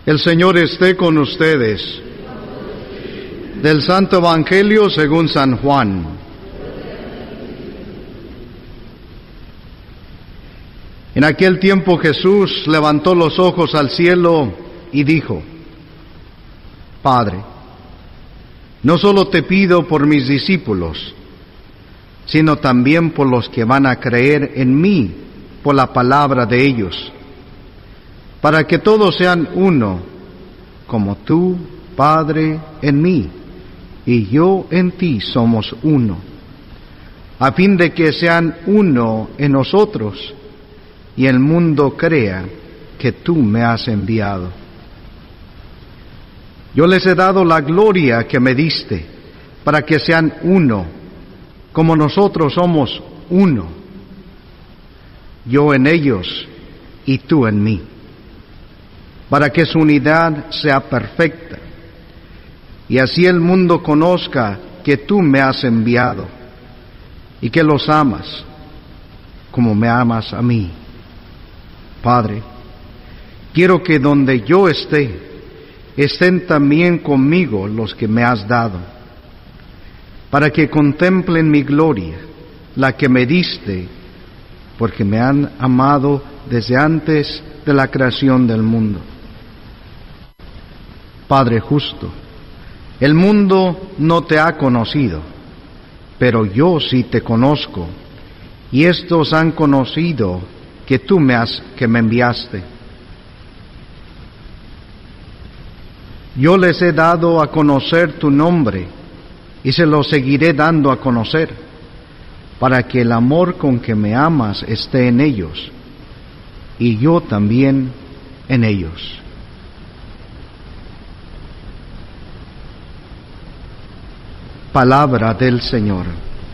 El Señor esté con ustedes. Del Santo Evangelio según San Juan. En aquel tiempo Jesús levantó los ojos al cielo y dijo: Padre, no solo te pido por mis discípulos, sino también por los que van a creer en mí por la palabra de ellos, para que todos sean uno, como tú, Padre, en mí, y yo en ti somos uno, a fin de que sean uno en nosotros, y el mundo crea que tú me has enviado. Yo les he dado la gloria que me diste, para que sean uno, como nosotros somos uno, yo en ellos y tú en mí, para que su unidad sea perfecta, y así el mundo conozca que tú me has enviado, y que los amas, como me amas a mí. Padre, quiero que donde yo esté, estén también conmigo los que me has dado, para que contemplen mi gloria, la que me diste, porque me han amado desde antes de la creación del mundo. Padre justo, el mundo no te ha conocido, pero yo sí te conozco, y estos han conocido que tú que me enviaste. Yo les he dado a conocer tu nombre, y se lo seguiré dando a conocer, para que el amor con que me amas esté en ellos, y yo también en ellos. Palabra del Señor.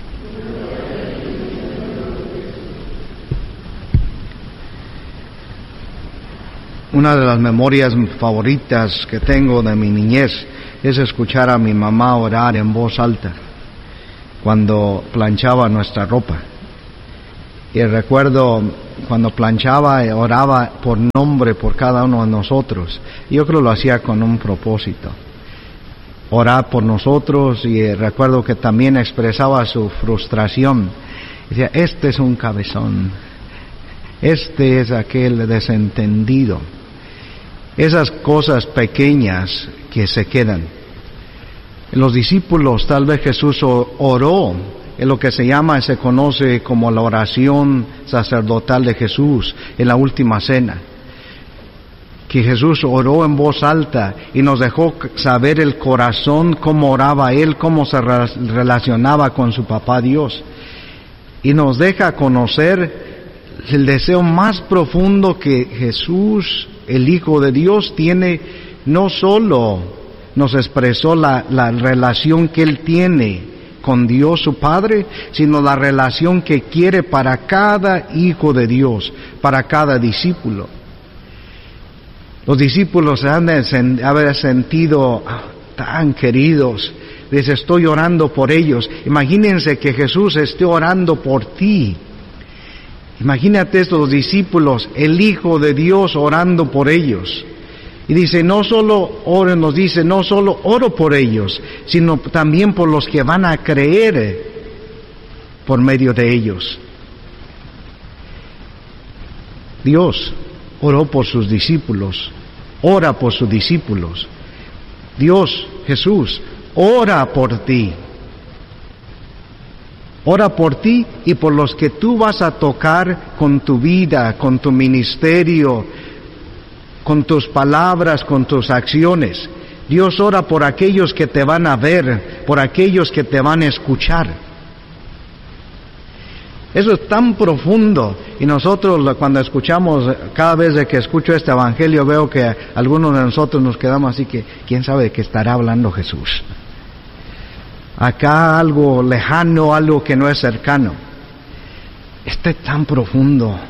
Una de las memorias favoritas que tengo de mi niñez es escuchar a mi mamá orar en voz alta cuando planchaba nuestra ropa. Y recuerdo cuando planchaba, oraba por nombre por cada uno de nosotros. Yo creo que lo hacía con un propósito, orar por nosotros, y recuerdo que también expresaba su frustración. Decía: este es un cabezón, este es aquel desentendido. Esas cosas pequeñas que se quedan. Los discípulos, tal vez Jesús oró en lo que se conoce como la oración sacerdotal de Jesús en la última cena. Que Jesús oró en voz alta y nos dejó saber el corazón, cómo oraba Él, cómo se relacionaba con su Papá Dios. Y nos deja conocer el deseo más profundo que Jesús, el Hijo de Dios, tiene. No solo nos expresó la relación que Él tiene con Dios su Padre, sino la relación que quiere para cada hijo de Dios, para cada discípulo. Los discípulos se han de haber sentido tan queridos. Les estoy orando por ellos. Imagínense que Jesús esté orando por ti. Imagínate estos discípulos, el Hijo de Dios orando por ellos. Y dice, no solo oro por ellos, sino también por los que van a creer por medio de ellos. Dios oró por sus discípulos, ora por sus discípulos. Dios, Jesús, ora por ti. Ora por ti y por los que tú vas a tocar con tu vida, con tu ministerio, con tus palabras, con tus acciones. Dios ora por aquellos que te van a ver, por aquellos que te van a escuchar. Eso es tan profundo, y nosotros cuando escuchamos, cada vez que escucho este evangelio, veo que algunos de nosotros nos quedamos así que, ¿quién sabe de qué estará hablando Jesús? Acá algo lejano, algo que no es cercano. Este es tan profundo.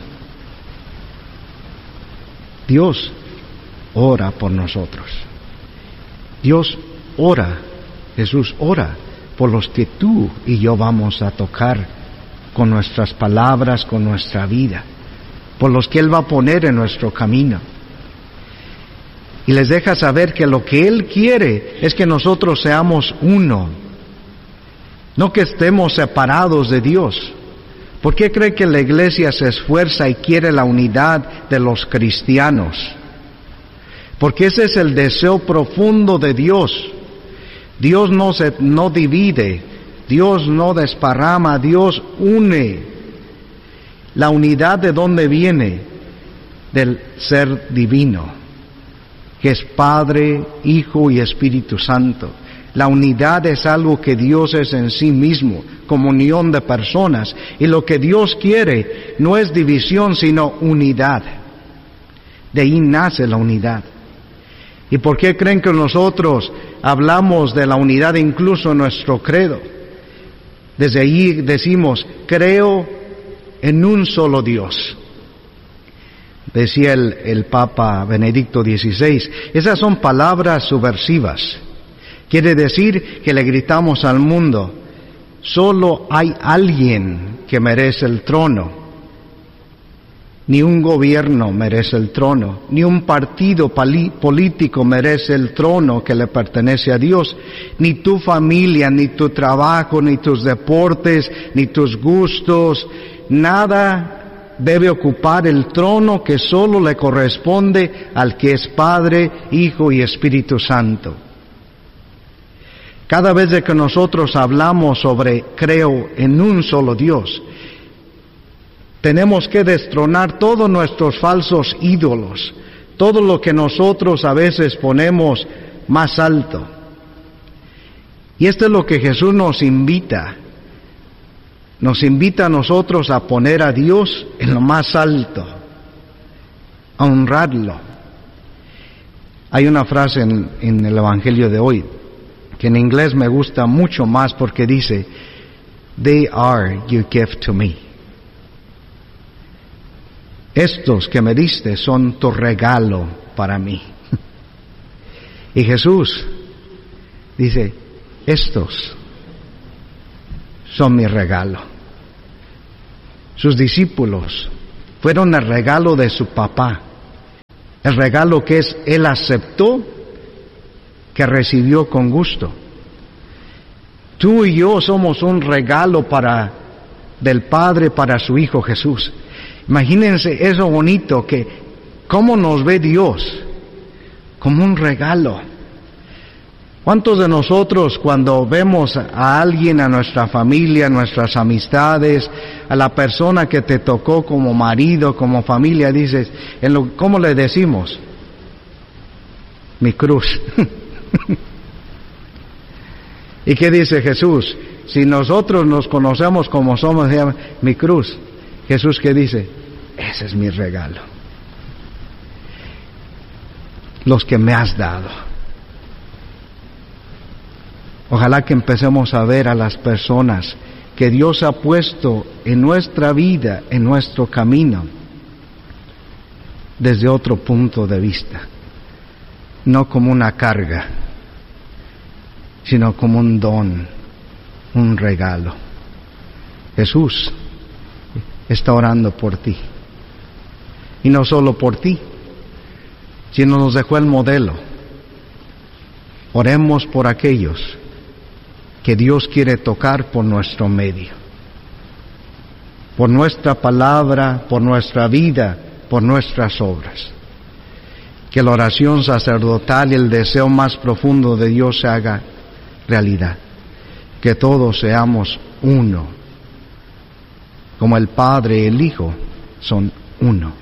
Dios ora por nosotros. Dios ora, Jesús ora por los que tú y yo vamos a tocar con nuestras palabras, con nuestra vida, por los que Él va a poner en nuestro camino. Y les deja saber que lo que Él quiere es que nosotros seamos uno, no que estemos separados de Dios. ¿Por qué cree que la iglesia se esfuerza y quiere la unidad de los cristianos? Porque ese es el deseo profundo de Dios. Dios no divide, Dios no desparrama, Dios une. La unidad, ¿de dónde viene? Del ser divino, que es Padre, Hijo y Espíritu Santo. La unidad es algo que Dios es en sí mismo, comunión de personas. Y lo que Dios quiere no es división, sino unidad. De ahí nace la unidad. ¿Y por qué creen que nosotros hablamos de la unidad incluso en nuestro credo? Desde ahí decimos, creo en un solo Dios. Decía el Papa Benedicto XVI, esas son palabras subversivas. Quiere decir que le gritamos al mundo, solo hay alguien que merece el trono. Ni un gobierno merece el trono, ni un partido político merece el trono que le pertenece a Dios, ni tu familia, ni tu trabajo, ni tus deportes, ni tus gustos, nada debe ocupar el trono que solo le corresponde al que es Padre, Hijo y Espíritu Santo. Cada vez que nosotros hablamos sobre creo en un solo Dios, tenemos que destronar todos nuestros falsos ídolos, todo lo que nosotros a veces ponemos más alto. Y esto es lo que Jesús nos invita. Nos invita a nosotros a poner a Dios en lo más alto, a honrarlo. Hay una frase en el Evangelio de hoy, que en inglés me gusta mucho más porque dice, "They are your gift to me." Estos que me diste son tu regalo para mí. Y Jesús dice, estos son mi regalo. Sus discípulos fueron el regalo de su papá. El regalo que Él aceptó, que recibió con gusto. Tú y yo somos un regalo del Padre para su Hijo Jesús. Imagínense eso bonito, que cómo nos ve Dios, como un regalo. ¿Cuántos de nosotros cuando vemos a alguien, a nuestra familia, a nuestras amistades, a la persona que te tocó como marido, como familia, dices, ¿cómo le decimos? Mi cruz. ¿Y qué dice Jesús? Si nosotros nos conocemos como somos, mi cruz. Jesús, ¿qué dice? Ese es mi regalo. Los que me has dado. Ojalá que empecemos a ver a las personas que Dios ha puesto en nuestra vida, en nuestro camino, desde otro punto de vista. No como una carga, sino como un don, un regalo. Jesús está orando por ti. Y no solo por ti, sino nos dejó el modelo. Oremos por aquellos que Dios quiere tocar por nuestro medio, por nuestra palabra, por nuestra vida, por nuestras obras. Que la oración sacerdotal y el deseo más profundo de Dios se haga realidad. Que todos seamos uno, como el Padre y el Hijo son uno.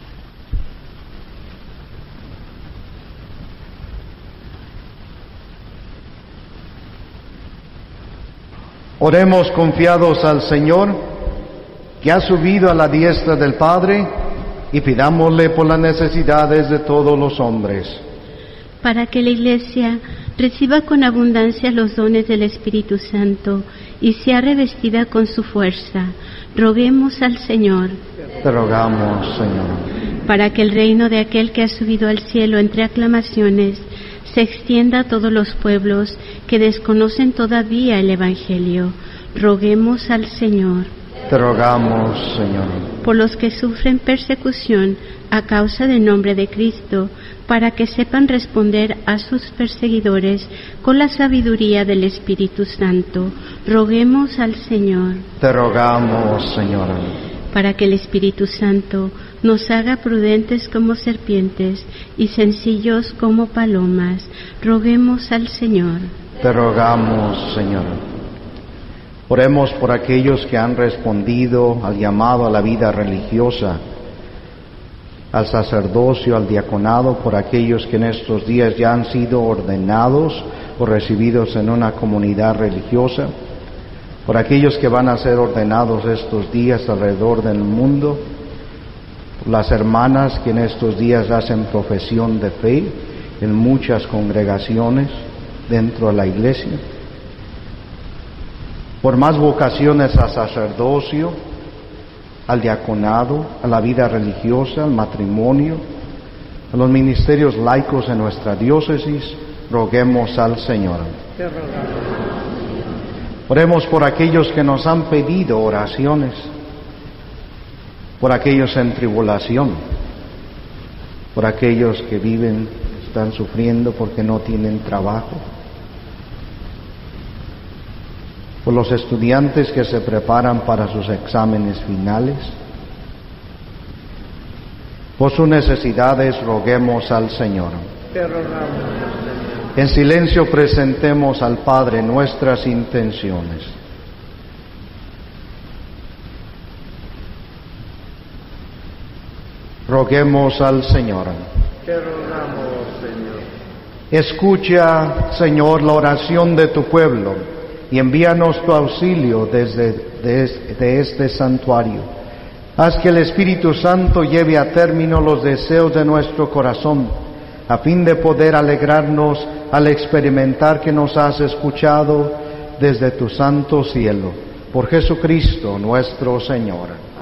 Oremos confiados al Señor, que ha subido a la diestra del Padre, y pidámosle por las necesidades de todos los hombres. Para que la Iglesia reciba con abundancia los dones del Espíritu Santo y sea revestida con su fuerza, roguemos al Señor. Te rogamos, Señor. Para que el reino de aquel que ha subido al cielo entre aclamaciones se extienda a todos los pueblos que desconocen todavía el Evangelio, roguemos al Señor. Te rogamos, Señor. Por los que sufren persecución a causa del nombre de Cristo, para que sepan responder a sus perseguidores con la sabiduría del Espíritu Santo, roguemos al Señor. Te rogamos, Señor. Para que el Espíritu Santo nos haga prudentes como serpientes y sencillos como palomas, roguemos al Señor. Te rogamos, Señor. Oremos por aquellos que han respondido al llamado a la vida religiosa, al sacerdocio, al diaconado, por aquellos que en estos días ya han sido ordenados o recibidos en una comunidad religiosa, por aquellos que van a ser ordenados estos días alrededor del mundo, por las hermanas que en estos días hacen profesión de fe en muchas congregaciones dentro de la iglesia, por más vocaciones al sacerdocio, al diaconado, a la vida religiosa, al matrimonio, a los ministerios laicos en nuestra diócesis, roguemos al Señor. Oremos por aquellos que nos han pedido oraciones, por aquellos en tribulación, por aquellos que viven, están sufriendo porque no tienen trabajo, por los estudiantes que se preparan para sus exámenes finales. Por sus necesidades roguemos al Señor. En silencio presentemos al Padre nuestras intenciones. Roguemos al Señor. Te rogamos, Señor. Escucha, Señor, la oración de tu pueblo y envíanos tu auxilio desde este santuario. Haz que el Espíritu Santo lleve a término los deseos de nuestro corazón, a fin de poder alegrarnos al experimentar que nos has escuchado desde tu santo cielo. Por Jesucristo nuestro Señor.